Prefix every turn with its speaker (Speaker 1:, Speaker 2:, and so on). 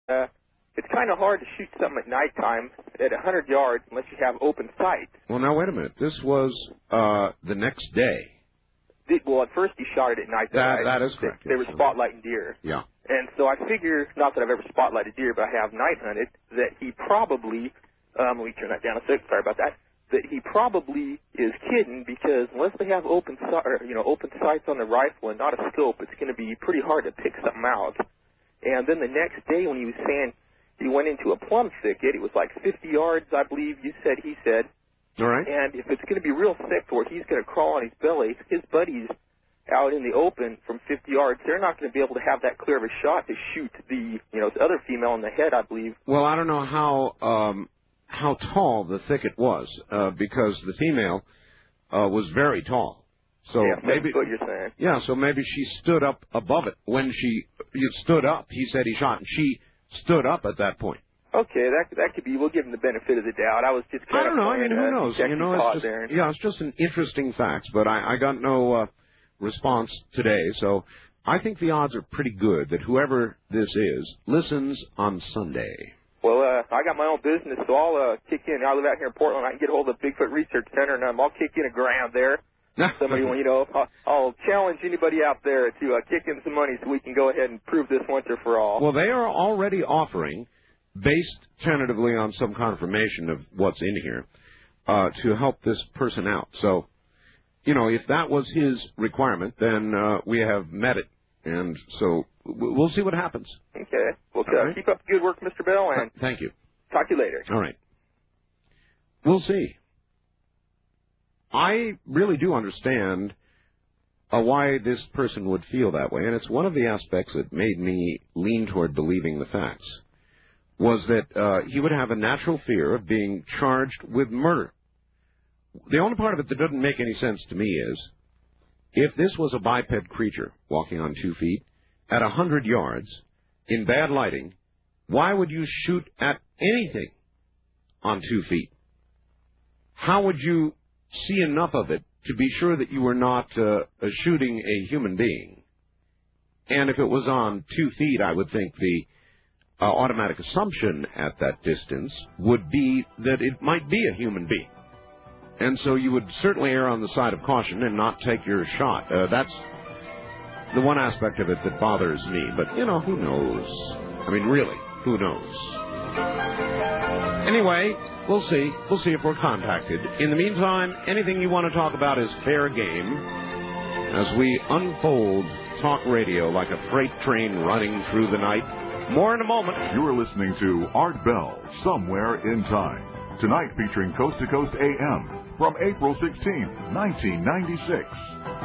Speaker 1: it's kind of hard to shoot something at nighttime at 100 yards unless you have open sight.
Speaker 2: Well, now, wait a minute. This was the next day.
Speaker 1: Well, at first he shot it at night.
Speaker 2: That is correct.
Speaker 1: They were spotlighting deer.
Speaker 2: Yeah.
Speaker 1: And so I figure, not that I've ever spotlighted deer, but I have night hunted, that he probably, let me turn that down a sec, sorry about that, that he probably is kidding, because unless they have open sights on the rifle and not a scope, it's going to be pretty hard to pick something out. And then the next day when he was saying he went into a plum thicket, it was like 50 yards, I believe he said.
Speaker 2: All right.
Speaker 1: And if it's going to be real thick where he's going to crawl on his belly, his buddies out in the open from 50 yards, they're not going to be able to have that clear of a shot to shoot the other female in the head, I believe.
Speaker 2: Well, I don't know how tall the thicket was, because the female was very tall. So
Speaker 1: yeah,
Speaker 2: maybe
Speaker 1: that's what you're saying.
Speaker 2: Yeah, so maybe she stood up above it. When she stood up, he said he shot, and she stood up at that point.
Speaker 1: Okay, that could be. We'll give him the benefit of the doubt. I was just kind
Speaker 2: I don't know. I mean, who knows?
Speaker 1: It's
Speaker 2: just an interesting fact. But I got no response today, so I think the odds are pretty good that whoever this is listens on Sunday.
Speaker 1: Well, I got my own business, so I'll kick in. I live out here in Portland. I can get a hold of the Bigfoot Research Center, and I'll kick in $1,000 there. Somebody, I'll challenge anybody out there to kick in some money so we can go ahead and prove this once or for all.
Speaker 2: Well, they are already offering, based tentatively on some confirmation of what's in here, to help this person out. So, if that was his requirement, then we have met it. And so we'll see what happens.
Speaker 1: Okay. Well, keep up the good work, Mr. Bell, and
Speaker 2: thank you.
Speaker 1: Talk to you later.
Speaker 2: All right. We'll see. I really do understand why this person would feel that way, and it's one of the aspects that made me lean toward believing the facts, was that he would have a natural fear of being charged with murder. The only part of it that doesn't make any sense to me is, if this was a biped creature walking on 2 feet at 100 yards in bad lighting, why would you shoot at anything on 2 feet? How would you see enough of it to be sure that you were not shooting a human being? And if it was on 2 feet, I would think the automatic assumption at that distance would be that it might be a human being. And so you would certainly err on the side of caution and not take your shot. That's the one aspect of it that bothers me. But, who knows? I mean, really, who knows? Anyway, we'll see. We'll see if we're contacted. In the meantime, anything you want to talk about is fair game as we unfold talk radio like a freight train running through the night. More in a moment.
Speaker 3: You're listening to Art Bell, Somewhere in Time. Tonight featuring Coast to Coast AM from April 16th, 1996.